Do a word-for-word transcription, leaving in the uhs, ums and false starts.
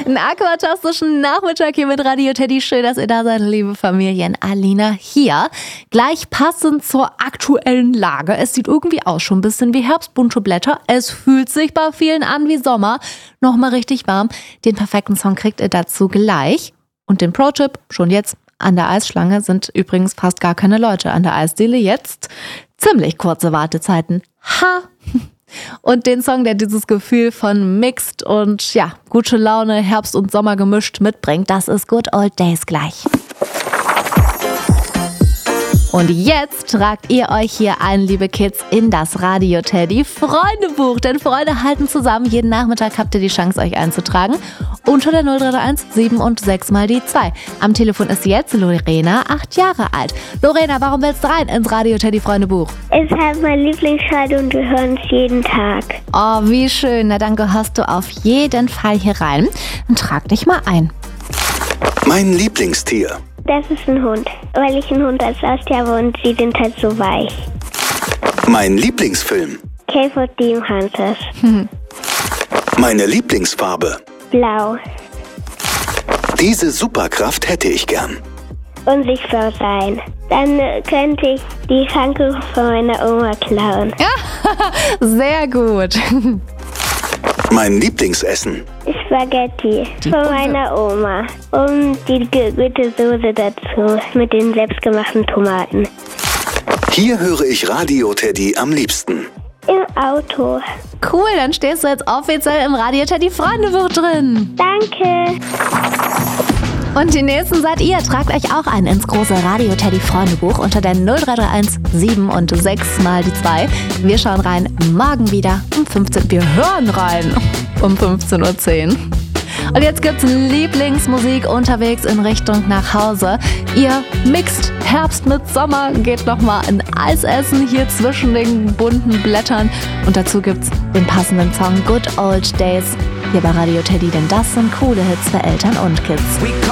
Einen aquatastischen Nachmittag hier mit Radio Teddy. Schön, dass ihr da seid, liebe Familien. Alina hier. Gleich passend zur aktuellen Lage. Es sieht irgendwie aus, schon ein bisschen wie Herbst, bunte Blätter. Es fühlt sich bei vielen an wie Sommer. Nochmal richtig warm. Den perfekten Song kriegt ihr dazu gleich. Und den Pro-Tipp schon jetzt. An der Eisschlange sind übrigens fast gar keine Leute. An der Eisdiele jetzt ziemlich kurze Wartezeiten. Ha! Und den Song, der dieses Gefühl von Mixed und ja, gute Laune, Herbst und Sommer gemischt mitbringt, das ist Good Old Days gleich. Und jetzt tragt ihr euch hier ein, liebe Kids, in das Radio Teddy Freundebuch. Denn Freunde halten zusammen. Jeden Nachmittag habt ihr die Chance, euch einzutragen. Unter der null drei drei eins sieben und sechs mal die zwei. Am Telefon ist jetzt Lorena, acht Jahre alt. Lorena, warum willst du rein ins Radio Teddy Freundebuch? Es ist halt mein Lieblingsradio und wir hören es jeden Tag. Oh, wie schön. Na, dann gehörst du auf jeden Fall hier rein. Dann trag dich mal ein. Mein Lieblingstier. Das ist ein Hund, weil ich einen Hund als Haustier habe und sie sind halt so weich. Mein Lieblingsfilm. Cave of Demon Hunters. Hm. Meine Lieblingsfarbe. Blau. Diese Superkraft hätte ich gern. Unsichtbar sein. Dann äh, könnte ich die Handtuch von meiner Oma klauen. Sehr gut. Mein Lieblingsessen. Spaghetti von meiner Oma. Und die gute Soße dazu mit den selbstgemachten Tomaten. Hier höre ich Radio Teddy am liebsten. Im Auto. Cool, dann stehst du jetzt offiziell im Radio Teddy Freundebuch drin. Danke. Und die nächsten seid ihr. Tragt euch auch ein ins große Radio Teddy Freundebuch unter der null drei drei eins sieben und sechs mal die zwei. Wir schauen rein morgen wieder um fünfzehn Uhr. Wir hören rein um fünfzehn Uhr zehn. Und jetzt gibt's Lieblingsmusik unterwegs in Richtung nach Hause. Ihr mixt Herbst mit Sommer, geht nochmal ein Eis essen hier zwischen den bunten Blättern. Und dazu gibt's den passenden Song Good Old Days hier bei Radio Teddy, denn das sind coole Hits für Eltern und Kids.